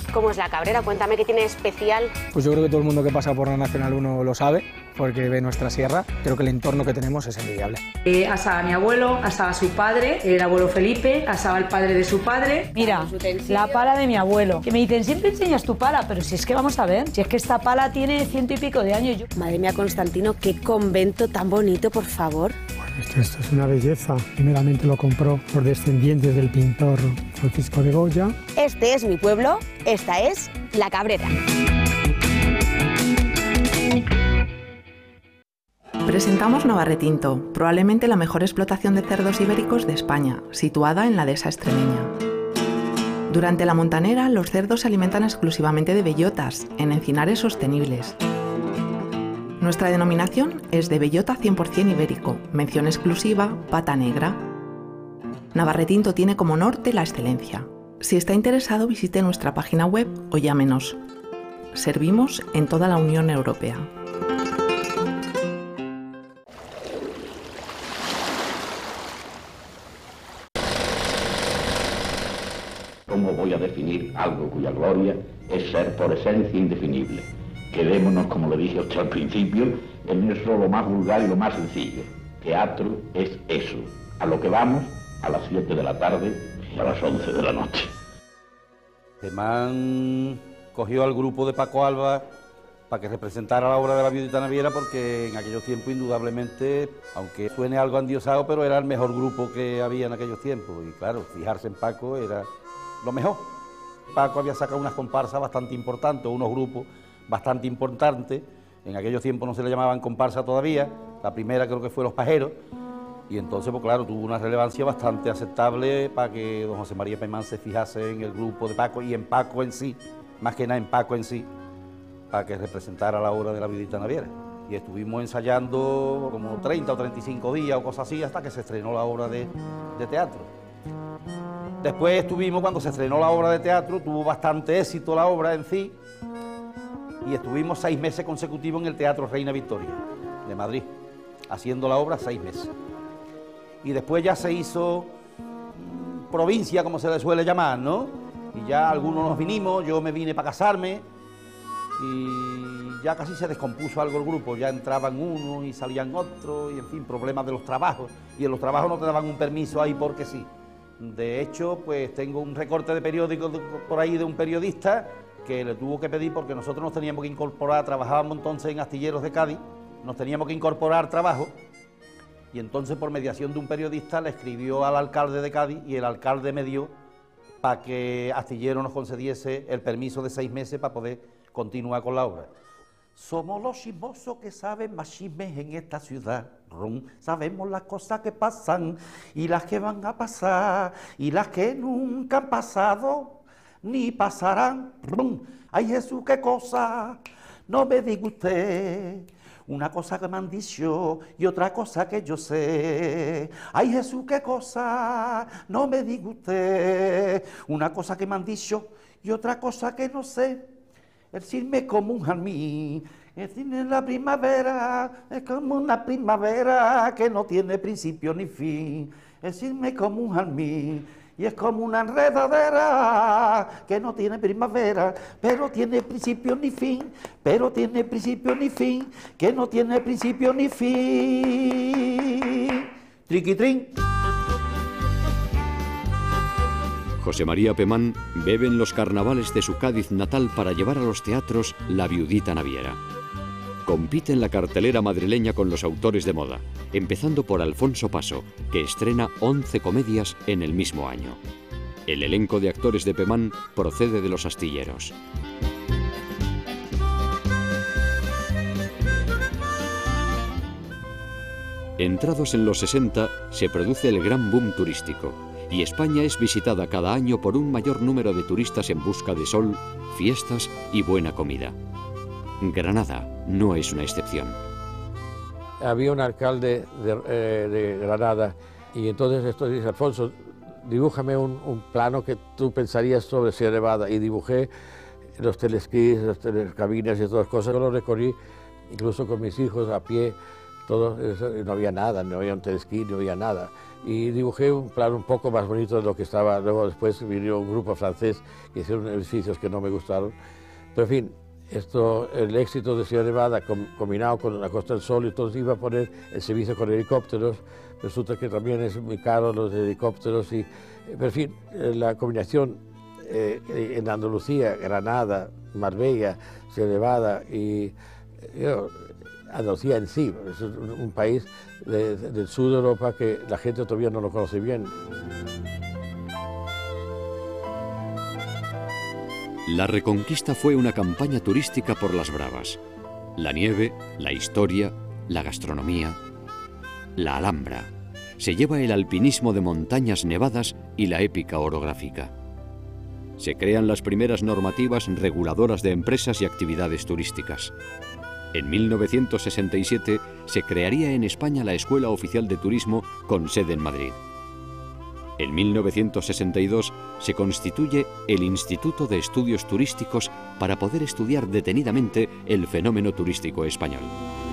cómo es la Cabrera. Cuéntame qué tiene especial. Pues yo creo que todo el mundo que pasa por la Nacional 1 lo sabe, porque ve nuestra sierra. Creo que el entorno que tenemos es envidiable. Asaba mi abuelo, asaba su padre, el abuelo Felipe, asaba el padre de su padre. Mira, la pala de mi abuelo. Que me dicen, siempre enseñas tu pala, pero si es que vamos a ver, si es que esta pala tiene 100 y pico de años. Madre mía, Constantino, qué convento tan bonito, por favor. Esto es una belleza. Primeramente lo compró por descendientes del pintor Francisco de Goya. Este es mi pueblo, esta es la Cabrera. Presentamos Navarretinto, probablemente la mejor explotación de cerdos ibéricos de España, situada en la dehesa extremeña. Durante la montanera, los cerdos se alimentan exclusivamente de bellotas, en encinares sostenibles. Nuestra denominación es de bellota 100% ibérico, mención exclusiva, pata negra. Navarretinto tiene como norte la excelencia. Si está interesado, visite nuestra página web o llámenos. Servimos en toda la Unión Europea. ¿Cómo voy a definir algo cuya gloria es ser por esencia indefinible? Quedémonos, como le dije a usted al principio, en eso lo más vulgar y lo más sencillo. Teatro es eso, a lo que vamos a las 7 de la tarde y a las 11 de la noche. Pemán cogió al grupo de Paco Alba para que representara la obra de la Viudita Naviera, porque en aquellos tiempos, indudablemente, aunque suene algo andiosado, pero era el mejor grupo que había en aquellos tiempos. Y claro, fijarse en Paco era lo mejor. Paco había sacado unas comparsas bastante importantes, unos grupos bastante importantes. En aquellos tiempos no se le llamaban comparsa todavía, la primera creo que fue Los Pajeros, y entonces, pues claro, tuvo una relevancia bastante aceptable para que don José María Pemán se fijase en el grupo de Paco y en Paco en sí, más que nada en Paco en sí, para que representara la obra de la Viudita Naviera. Y estuvimos ensayando como 30 o 35 días o cosas así hasta que se estrenó la obra de teatro. Después estuvimos, cuando se estrenó la obra de teatro, tuvo bastante éxito la obra en sí, y estuvimos 6 meses consecutivos en el Teatro Reina Victoria de Madrid, haciendo la obra 6 meses. Y después ya se hizo provincia, como se le suele llamar, ¿no? Y ya algunos nos vinimos, yo me vine para casarme, y ya casi se descompuso algo el grupo, ya entraban unos y salían otros, y en fin, problemas de los trabajos, y en los trabajos no te daban un permiso ahí porque sí. De hecho, pues tengo un recorte de periódico por ahí de un periodista que le tuvo que pedir, porque nosotros nos teníamos que incorporar, trabajábamos entonces en Astilleros de Cádiz, nos teníamos que incorporar trabajo, y entonces por mediación de un periodista le escribió al alcalde de Cádiz, y el alcalde me dio para que Astilleros nos concediese el permiso de 6 meses para poder continuar con la obra. Somos los chismosos que saben más chismes en esta ciudad. Sabemos las cosas que pasan y las que van a pasar y las que nunca han pasado ni pasarán. Ay, Jesús, qué cosa, no me diga usted. Una cosa que me han dicho y otra cosa que yo sé. Ay, Jesús, qué cosa, no me diga usted. Una cosa que me han dicho y otra cosa que no sé. El cisne es como un jazmín, el cisne en la primavera es como una primavera que no tiene principio ni fin. El cisne es como un jazmín y es como una enredadera que no tiene primavera, pero tiene principio ni fin, pero tiene principio ni fin, que no tiene principio ni fin. Triquitrín. José María Pemán bebe en los carnavales de su Cádiz natal para llevar a los teatros La Viudita Naviera. Compite en la cartelera madrileña con los autores de moda, empezando por Alfonso Paso, que estrena 11 comedias en el mismo año. El elenco de actores de Pemán procede de los astilleros. Entrados en los 60, se produce el gran boom turístico, y España es visitada cada año por un mayor número de turistas en busca de sol, fiestas y buena comida. Granada no es una excepción. Había un alcalde de Granada y entonces esto dice: Alfonso, dibújame un plano que tú pensarías sobre Sierra Nevada, y dibujé los telesquís, las telecabinas y todas las cosas. Yo lo recorrí incluso con mis hijos a pie todo eso, no había nada, no había un telesquí, no había nada. Y dibujé un plan un poco más bonito de lo que estaba. Luego después vino un grupo francés que hicieron edificios que no me gustaron. Pero en fin, el éxito de Sierra Nevada combinado con la Costa del Sol, y entonces iba a poner el servicio con helicópteros. Resulta que también es muy caro los helicópteros. Pero en fin, la combinación en Andalucía, Granada, Marbella, Sierra Nevada y Andalucía en sí, es un país del sur de Europa que la gente todavía no lo conoce bien. La Reconquista fue una campaña turística por las bravas. La nieve, la historia, la gastronomía, la Alhambra. Se lleva el alpinismo de montañas nevadas y la épica orográfica. Se crean las primeras normativas reguladoras de empresas y actividades turísticas. En 1967 se crearía en España la Escuela Oficial de Turismo con sede en Madrid. En 1962 se constituye el Instituto de Estudios Turísticos para poder estudiar detenidamente el fenómeno turístico español.